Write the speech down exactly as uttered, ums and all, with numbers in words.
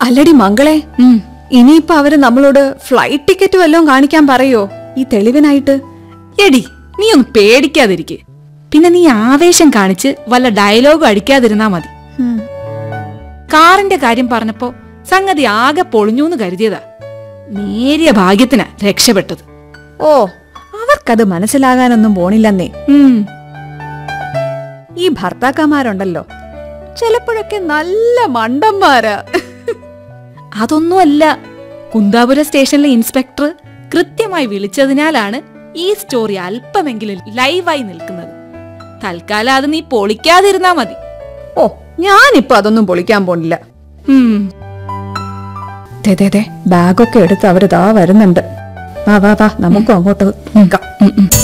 അല്ലടി മംഗളെ, ഇനിയിപ്പൊ അവര് നമ്മളോട് ഫ്ലൈറ്റ് ടിക്കറ്റ് വല്ലതും കാണിക്കാൻ പറയോ ഈ തെളിവിനായിട്ട്? എടി, നീ ഒന്ന് പേടിക്കാതിരിക്കെ. പിന്നെ നീ ആവേശം കാണിച്ച് വല്ല ഡയലോഗും അടിക്കാതിരുന്നാ മതി. കാറിന്റെ കാര്യം പറഞ്ഞപ്പോ സംഗതി ആകെ പൊളിഞ്ഞൂന്ന് കരുതിയതാ. നേരിയ ഭാഗ്യത്തിനാ രക്ഷപ്പെട്ടത്. ഓ, അവർക്കത് മനസ്സിലാകാനൊന്നും പോണില്ലെന്നേ. ഈ ഭർത്താക്കന്മാരുണ്ടല്ലോ, ചിലപ്പോഴൊക്കെ നല്ല മണ്ടന്മാരാ. അതൊന്നുമല്ല, കുന്താപുര സ്റ്റേഷനിലെ ഇൻസ്പെക്ടർ കൃത്യമായി വിളിച്ചതിനാലാണ് ഈ സ്റ്റോറി അല്പമെങ്കിലും ലൈവായി നിൽക്കുന്നത്. തൽക്കാലം അത് നീ പൊളിക്കാതിരുന്നാ മതി. ഓ, ഞാനിപ്പോ അതൊന്നും പൊളിക്കാൻ പോണില്ല. ബാഗൊക്കെ എടുത്ത് അവരിതാ വരുന്നുണ്ട്. വാ വാ വാ, നമുക്കും അങ്ങോട്ട് നിൽക്കാം.